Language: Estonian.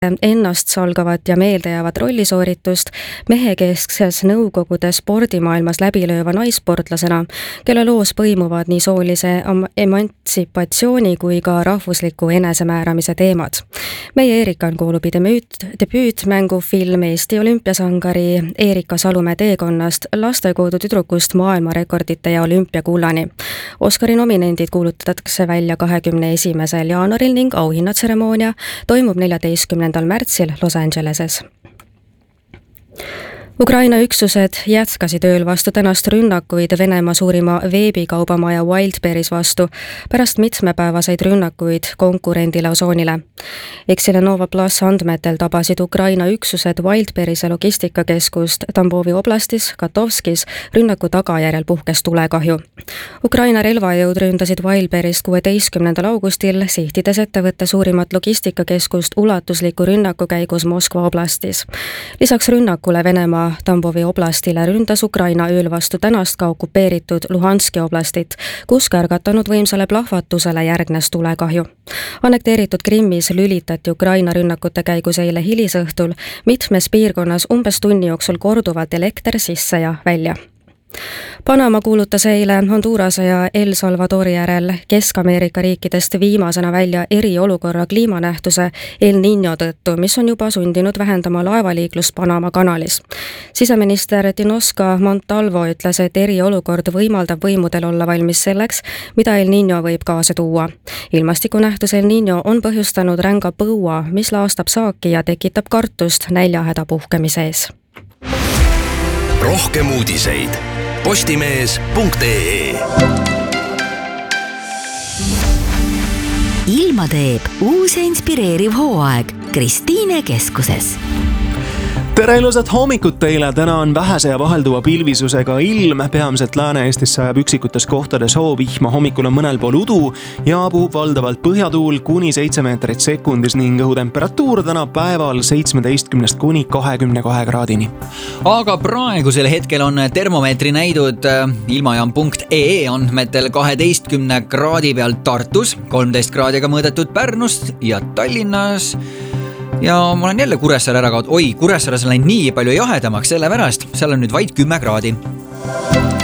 ennastsalgavat ja meeldejäävat rollisooritust mehekeskses Nõukogude spordimaailmas läbilööva naissportlasena, kelle loos põimuvad nii soolise emantsipatsiooni kui ka rahvusliku enesemääramise teemad. Meie Erika on kuulubi debüütmängufilm Eesti olümpiasangari Erika Salumäe teekonnast lastekodu tüdrukust maailmarekordite ja olümpiakullani. Oscari nominendid kuulutatakse välja 21. jaanuaril ning auhinnatseremoonia toimub 14. märtsil Los Angeleses. Ukraina üksused jätkasid ööl vastu tänast rünnakuid Venemaa suurima veebikaubamaja Wildberries vastu pärast mitmepäevaseid rünnakuid konkurendile Ozonile. Exile Nova Plus andmetel tabasid Ukraina üksused Wildberriese logistikakeskust Tambovi oblastis Katovskis rünnaku tagajärjel puhkes tulekahju. Ukraina relvajõud ründasid Wildberrist 16. augustil, sihtides ettevõtte suurimat logistikakeskust ulatusliku rünnaku käigus Moskva oblastis. Lisaks rünnakule Venemaa Tambovi oblastile ründas Ukraina ööl vastu tänast ka okupeeritud Luhanski oblastit, kus kärgatanud võimsale plahvatusele järgnes tulekahju. Annekteeritud Krimmis lülitati Ukraina rünnakute käigus eile hilisõhtul mitmes piirkonnas umbes tunni jooksul korduvalt elekter sisse ja välja. Panama kuulutas eile Hondurase ja El Salvadori järel Kesk-Ameerika riikidest viimasena välja eriolukorra kliimanähtuse El Niño tõttu, mis on juba sundinud vähendama laevaliiklust Panama kanalis. Siseminister Tinoska Montalvo ütles, et eriolukord võimaldab võimudel olla valmis selleks, mida El Niño võib kaasa tuua. Ilmastikunähtus El Niño on põhjustanud ränga põua, mis laastab saaki ja tekitab kartust näljahäda puhkemise ees. Rohkem uudiseid postimees.ee. Ilma teeb uus ja inspireeriv hooaeg Kristiine keskuses. Tere ilusat hommikut teile, täna on vähese ja vahelduva pilvisusega ilm, peamiselt Lääne-Eestis sajab üksikutes kohtades hoovihma, hommikul on mõnel pool udu ja puhub valdavalt põhjatuul kuni 7 meetrit sekundis ning õhutemperatuur täna päeval 17 kuni 22 kraadini. Aga praegusel hetkel on termomeetri näidud ilmajaam.ee andmetel 12 kraadi pealt Tartus, 13 kraadiga mõõdetud Pärnust ja Tallinnas. Ja ma olen jälle Kuressaare ära kaonud. Kuressaares on läinud nii palju jahedamaks selle pärast, seal on nüüd vaid 10 kraadi.